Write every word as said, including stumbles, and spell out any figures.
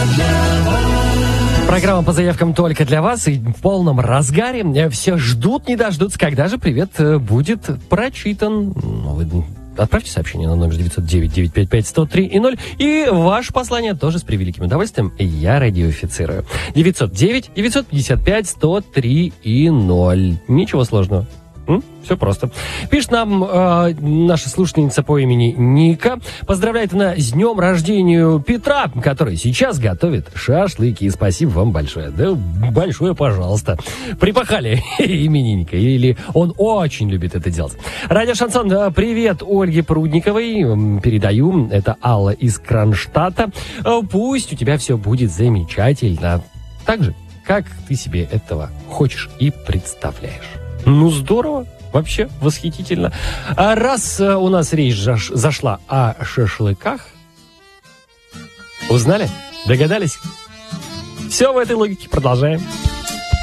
Программа по заявкам только для вас и в полном разгаре. Все ждут, не дождутся, когда же привет будет прочитан. Вы отправьте сообщение на номер девятьсот девять девятьсот пятьдесят пять сто три и ноль. И ваше послание тоже с превеликим удовольствием я радиофицирую. девятьсот девять девятьсот пятьдесят пять сто три и ноль. Ничего сложного. М? Все просто. Пишет нам э, наша слушательница по имени Ника. Поздравляет она с днем рождения Петра, который сейчас готовит шашлыки. Спасибо вам большое. Да, большое, пожалуйста. Припахали именинника. Или он очень любит это делать. Радио Шансон, привет Ольге Прудниковой. Передаю. Это Алла из Кронштадта. Пусть у тебя все будет замечательно. Так же, как ты себе этого хочешь и представляешь. Ну, здорово. Вообще восхитительно. А раз у нас речь зашла о шашлыках, узнали? Догадались? Все в этой логике. Продолжаем.